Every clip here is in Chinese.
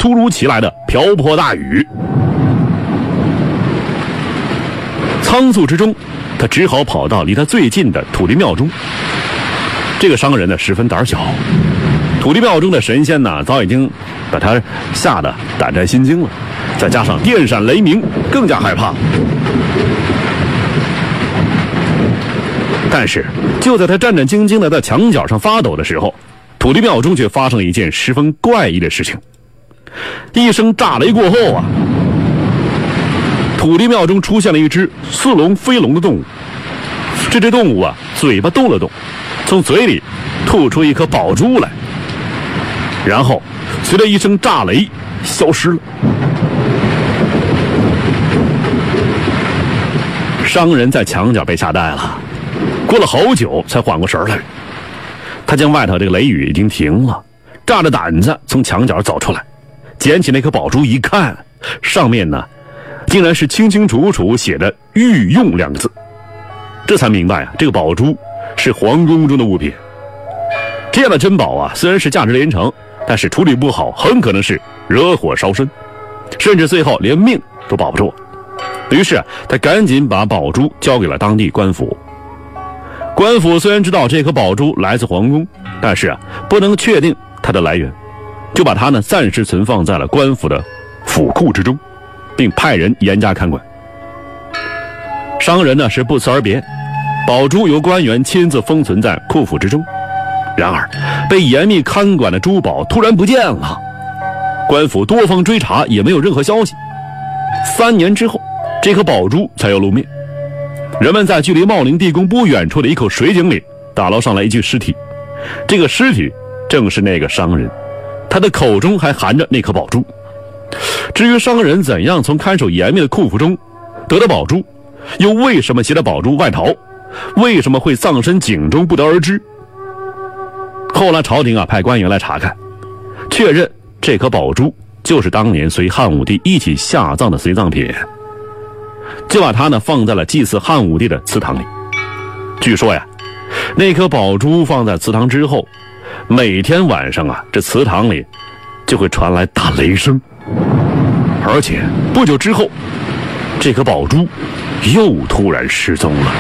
突如其来的瓢泼大雨。仓促之中，他只好跑到离他最近的土地庙中。这个商人呢十分胆小，土地庙中的神仙呢早已经把他吓得胆战心惊了，再加上电闪雷鸣，更加害怕。但是就在他战战兢兢地在墙角上发抖的时候，土地庙中却发生了一件十分怪异的事情。一声炸雷过后啊，土地庙中出现了一只似龙非龙的动物。这只动物啊，嘴巴动了动，从嘴里吐出一颗宝珠来，然后随着一声炸雷消失了。商人在墙角被吓呆了，过了好久才缓过神来。他见外头这个雷雨已经停了，炸着胆子从墙角走出来，捡起那颗宝珠一看，上面呢竟然是清清楚楚写着御用2个字。这才明白啊，这个宝珠是皇宫中的物品。这样的珍宝啊，虽然是价值连城，但是处理不好很可能是惹火烧身，甚至最后连命都保不住。于是他赶紧把宝珠交给了当地官府。官府虽然知道这颗宝珠来自皇宫，但是不能确定它的来源，就把它呢暂时存放在了官府的府库之中，并派人严加看管。商人呢是不辞而别，宝珠由官员亲自封存在库府之中。然而被严密看管的珠宝突然不见了，官府多方追查也没有任何消息。3年之后，这颗宝珠才有露面。人们在距离茂陵地宫不远处的一口水井里打捞上来一具尸体，这个尸体正是那个商人，他的口中还含着那颗宝珠。至于商人怎样从看守严密的库府中得到宝珠，又为什么携着宝珠外逃，为什么会葬身井中，不得而知。后来朝廷派官员来查看，确认这颗宝珠就是当年随汉武帝一起下葬的随葬品，就把它呢放在了祭祀汉武帝的祠堂里。据说呀，那颗宝珠放在祠堂之后，每天晚上这祠堂里就会传来大雷声，而且不久之后，这颗宝珠又突然失踪了。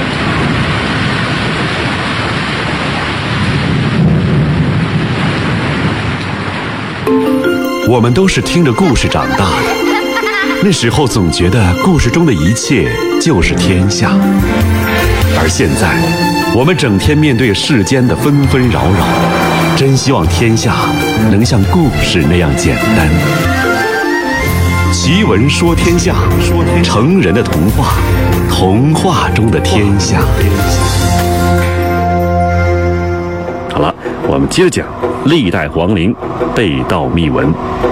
我们都是听着故事长大的，那时候总觉得故事中的一切就是天下，而现在我们整天面对世间的纷纷扰扰，真希望天下能像故事那样简单。奇闻说天下，成人的童话，童话中的天下。 好了，我们接着讲历代皇陵被盗秘闻。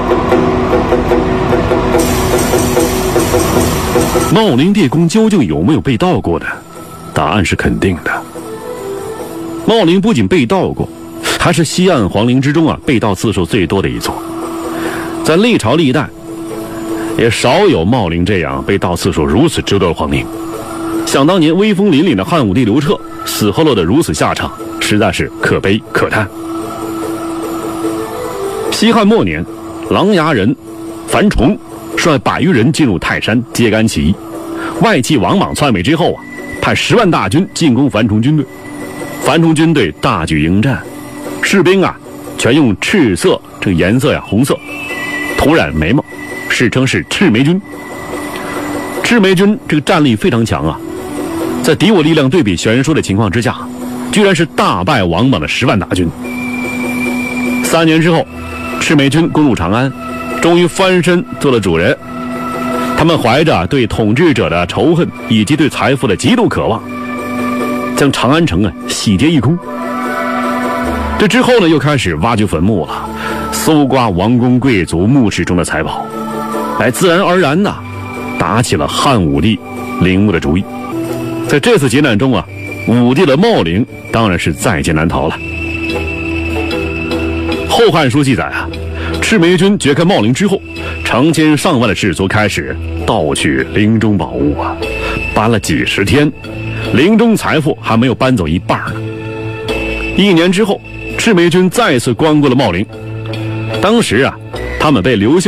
茂陵地宫究竟有没有被盗过的？答案是肯定的。茂陵不仅被盗过，还是西岸皇陵之中被盗次数最多的一座。在历朝历代也少有茂陵这样被盗次数如此之多的皇陵。想当年威风凛凛的汉武帝刘彻死后落得如此下场，实在是可悲可叹。西汉末年，琅琊人樊崇率100余人进入泰山揭竿起义，外戚王莽篡位之后派10万大军进攻樊崇军队。樊崇军队大举迎战，士兵全用赤色，这个颜色红色涂染眉毛，史称是赤眉军。赤眉军这个战力非常强在敌我力量对比悬殊的情况之下，居然是大败王莽的10万大军。3年之后，赤眉军攻入长安，终于翻身做了主人。他们怀着对统治者的仇恨以及对财富的极度渴望，将长安城洗劫一空。这之后呢，又开始挖掘坟墓了，搜刮王公贵族墓室中的财宝，自然而然的打起了汉武帝陵墓的主意。在这次劫难中武帝的茂陵当然是在劫难逃了。后汉书记载赤眉军掘开茂陵之后，成千上万的士卒开始盗取陵中宝物搬了几十天，陵中财富还没有搬走一半呢。1年之后，赤眉军再次光顾了茂陵。当时他们被刘秀